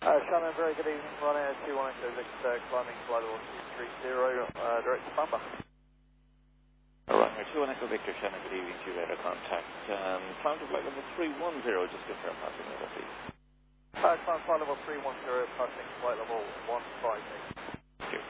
Shannon, very good evening. Ryanair 2106, climbing flight level 230, direct to Bamba. Ryanair 21 Victor, Shannon, good evening to you, radar contact. Climb to flight level 310, just confirm passing level, please. Climb flight level 310, passing flight level 158.